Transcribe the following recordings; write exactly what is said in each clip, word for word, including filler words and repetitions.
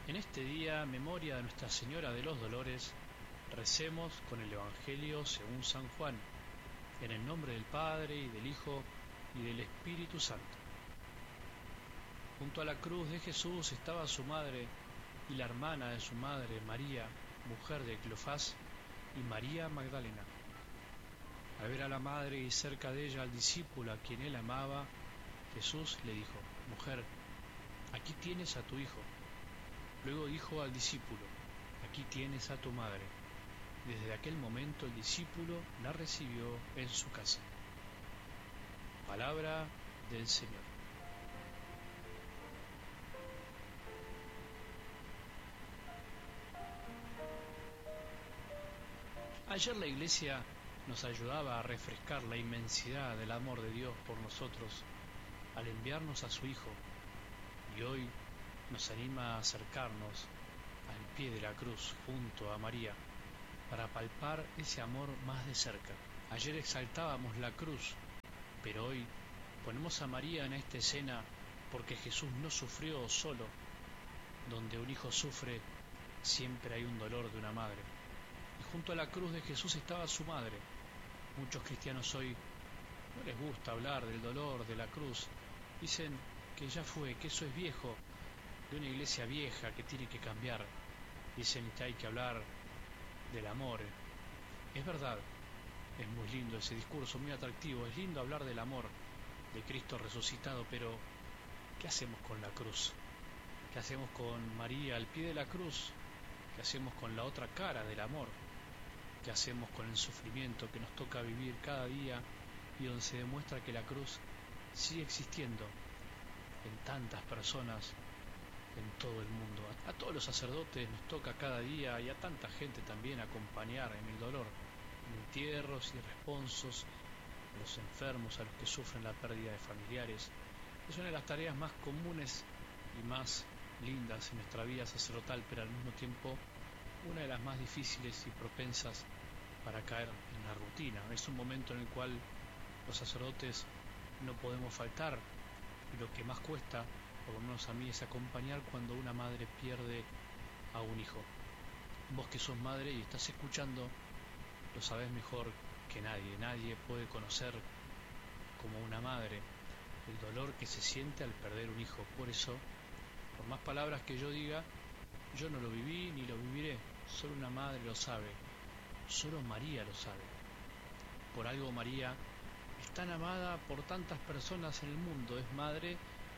En este día, memoria de Nuestra Señora de los Dolores, recemos con el Evangelio según San Juan, en el nombre del Padre, y del Hijo, y del Espíritu Santo. Junto a la cruz de Jesús estaba su madre y la hermana de su madre, María, mujer de Cleofás, y María Magdalena. Al ver a la madre y cerca de ella al discípulo a quien él amaba, Jesús le dijo: Mujer, aquí tienes a tu hijo. Luego dijo al discípulo: Aquí tienes a tu madre. Desde aquel momento el discípulo la recibió en su casa. Palabra del Señor. Ayer la Iglesia nos ayudaba a refrescar la inmensidad del amor de Dios por nosotros al enviarnos a su Hijo, y hoy nos anima a acercarnos al pie de la cruz junto a María para palpar ese amor más de cerca. Ayer exaltábamos la cruz, pero hoy ponemos a María en esta escena porque Jesús no sufrió solo. Donde un hijo sufre, siempre hay un dolor de una madre. Y junto a la cruz de Jesús estaba su madre. Muchos cristianos hoy no les gusta hablar del dolor de la cruz. Dicen que ya fue, que eso es viejo, de una iglesia vieja que tiene que cambiar. Dicen que hay que hablar del amor. Es verdad, es muy lindo ese discurso, muy atractivo. Es lindo hablar del amor de Cristo resucitado, pero ¿qué hacemos con la cruz? ¿Qué hacemos con María al pie de la cruz? ¿Qué hacemos con la otra cara del amor? ¿Qué hacemos con el sufrimiento que nos toca vivir cada día y donde se demuestra que la cruz sigue existiendo en tantas personas en todo el mundo? A, a todos los sacerdotes nos toca cada día, y a tanta gente también, acompañar en el dolor, en entierros y responsos, a los enfermos, a los que sufren la pérdida de familiares. Es una de las tareas más comunes y más lindas en nuestra vida sacerdotal, pero al mismo tiempo una de las más difíciles y propensas para caer en la rutina. Es un momento en el cual los sacerdotes no podemos faltar, y lo que más cuesta, por lo menos a mí, es acompañar cuando una madre pierde a un hijo. Vos que sos madre y estás escuchando, lo sabés mejor que nadie. Nadie puede conocer como una madre el dolor que se siente al perder un hijo. Por eso, por más palabras que yo diga, yo no lo viví ni lo viviré. Solo una madre lo sabe. Solo María lo sabe. Por algo María es tan amada por tantas personas en el mundo. Es madre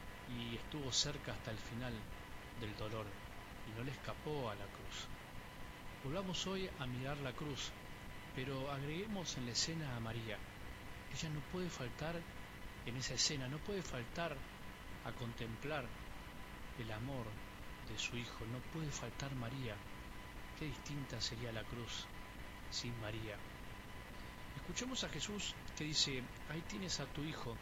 y estuvo cerca hasta el final del dolor y no le escapó a la cruz. Volvamos hoy a mirar la cruz, pero agreguemos en la escena a María. Ella no puede faltar en esa escena, no puede faltar a contemplar el amor de su hijo. No puede faltar María. Qué distinta sería la cruz sin María. Escuchemos a Jesús que dice: ahí tienes a tu hijo,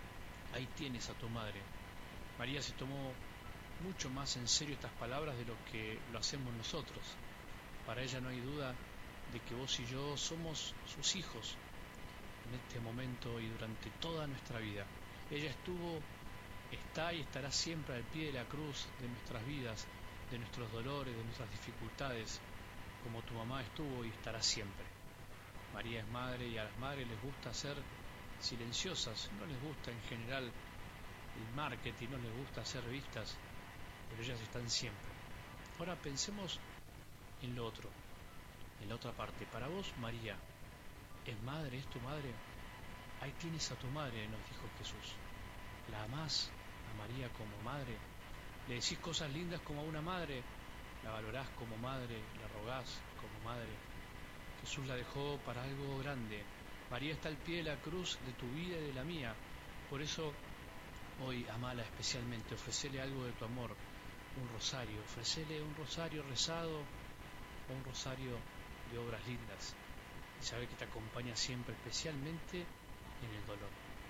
ahí tienes a tu madre. María se tomó mucho más en serio estas palabras de lo que lo hacemos nosotros. Para ella no hay duda de que vos y yo somos sus hijos en este momento y durante toda nuestra vida. Ella estuvo, está y estará siempre al pie de la cruz de nuestras vidas, de nuestros dolores, de nuestras dificultades, como tu mamá estuvo y estará siempre. María es madre, y a las madres les gusta ser silenciosas, no les gusta en general el marketing, no les gusta ser vistas, pero ellas están siempre. Ahora pensemos en lo otro, en la otra parte. Para vos, María, ¿es madre? ¿Es tu madre? Ahí tienes a tu madre, nos dijo Jesús. ¿La amás a María como madre? ¿Le decís cosas lindas como a una madre? ¿La valorás como madre? ¿La rogás como madre? Jesús la dejó para algo grande. María está al pie de la cruz de tu vida y de la mía. Por eso hoy amala especialmente, ofrecele algo de tu amor, un rosario, ofrecele un rosario rezado o un rosario de obras lindas, y sabe que te acompaña siempre, especialmente en el dolor.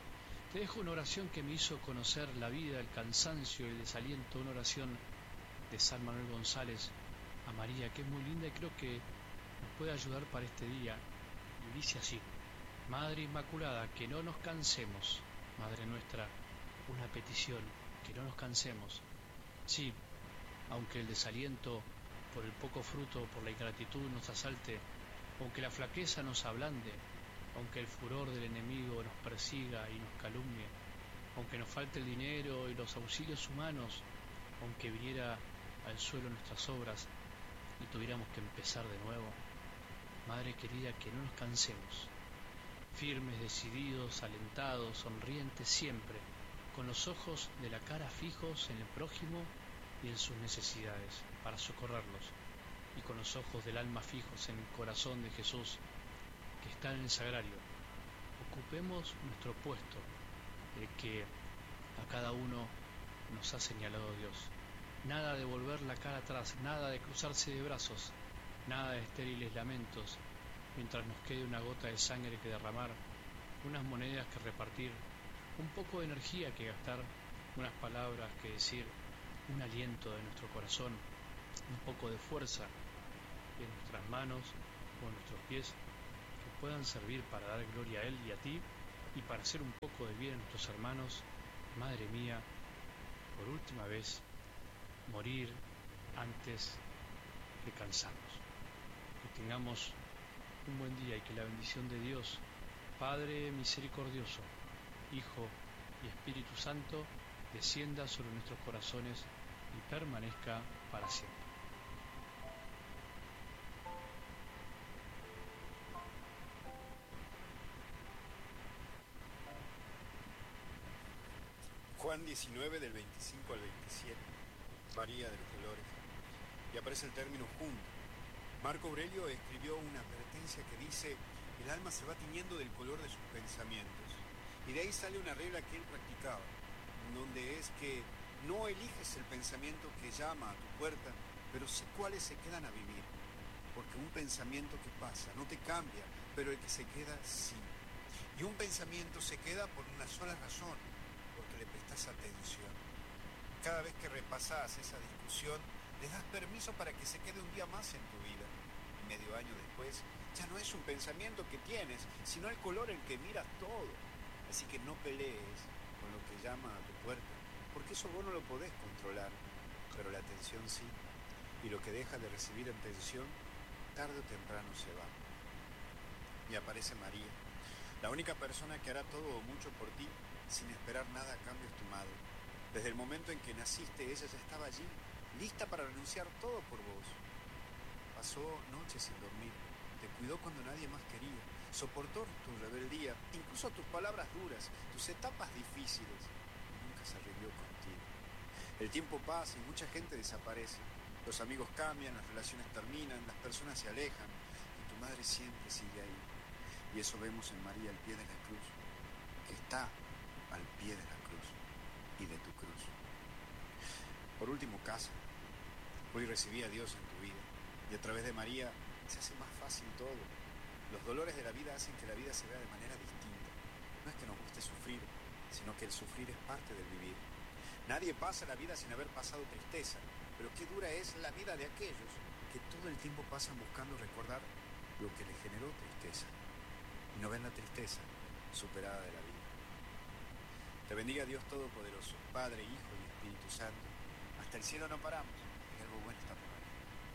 Te dejo una oración que me hizo conocer la vida, el cansancio y el desaliento, una oración de San Manuel González a María, que es muy linda y creo que nos puede ayudar para este día. Y dice así: Madre Inmaculada, que no nos cansemos. Madre nuestra, una petición, que no nos cansemos. Sí, aunque el desaliento por el poco fruto, por la ingratitud nos asalte, aunque la flaqueza nos ablande, aunque el furor del enemigo nos persiga y nos calumnie, aunque nos falte el dinero y los auxilios humanos, aunque viniera al suelo nuestras obras y tuviéramos que empezar de nuevo, Madre querida, que no nos cansemos, firmes, decididos, alentados, sonrientes siempre, con los ojos de la cara fijos en el prójimo y en sus necesidades, para socorrerlos, y con los ojos del alma fijos en el corazón de Jesús, que está en el sagrario. Ocupemos nuestro puesto, el que a cada uno nos ha señalado Dios. Nada de volver la cara atrás, nada de cruzarse de brazos, nada de estériles lamentos, mientras nos quede una gota de sangre que derramar, unas monedas que repartir, un poco de energía que gastar, unas palabras que decir, un aliento de nuestro corazón, un poco de fuerza en nuestras manos o en nuestros pies, que puedan servir para dar gloria a Él y a ti, y para hacer un poco de bien a nuestros hermanos. Madre mía, por última vez, morir antes de cansarnos. Que tengamos un buen día y que la bendición de Dios, Padre misericordioso, Hijo y Espíritu Santo, descienda sobre nuestros corazones y permanezca para siempre. Juan diecinueve, del veinticinco al veintisiete, María de los Dolores, y aparece el término junto. Marco Aurelio escribió una advertencia que dice: el alma se va tiñendo del color de sus pensamientos, y de ahí sale una regla que él practicaba, donde es que no eliges el pensamiento que llama a tu puerta, pero sí cuáles se quedan a vivir, porque un pensamiento que pasa no te cambia, pero el que se queda sí, y un pensamiento se queda por una sola razón, porque le prestas atención. Cada vez que repasás esa discusión, le das permiso para que se quede un día más en tu vida. Y medio año después, ya no es un pensamiento que tienes, sino el color en que miras todo. Así que no pelees con lo que llama a tu puerta, porque eso vos no lo podés controlar, pero la atención sí. Y lo que deja de recibir atención, tarde o temprano se va. Y aparece María, la única persona que hará todo o mucho por ti, sin esperar nada a cambio, es tu madre. Desde el momento en que naciste, ella ya estaba allí, lista para renunciar todo por vos. Pasó noches sin dormir, te cuidó cuando nadie más quería, soportó tu rebeldía, incluso tus palabras duras, tus etapas difíciles, y nunca se rindió contigo. El tiempo pasa y mucha gente desaparece, los amigos cambian, las relaciones terminan, las personas se alejan, y tu madre siempre sigue ahí. Y eso vemos en María al pie de la cruz, que está al pie de la cruz y de tu cruz. Por último, casa. Hoy recibí a Dios en tu vida, y a través de María se hace más fácil todo. Los dolores de la vida hacen que la vida se vea de manera distinta. No es que nos guste sufrir, sino que el sufrir es parte del vivir. Nadie pasa la vida sin haber pasado tristeza, pero qué dura es la vida de aquellos que todo el tiempo pasan buscando recordar lo que les generó tristeza, y no ven la tristeza superada de la vida. Te bendiga Dios Todopoderoso, Padre, Hijo y Espíritu Santo. Hasta el cielo no paramos.